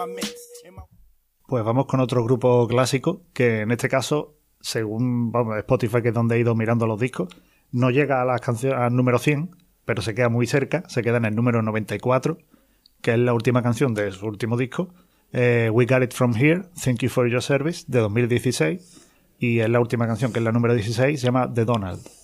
Pues vamos con otro grupo clásico que en este caso, según Spotify, que es donde he ido mirando los discos, no llega a las canciones al número 100, pero se queda muy cerca, se queda en el número 94, que es la última canción de su último disco, We Got It From Here, Thank You For Your Service, de 2016, y es la última canción, que es la número 16, se llama The Donald.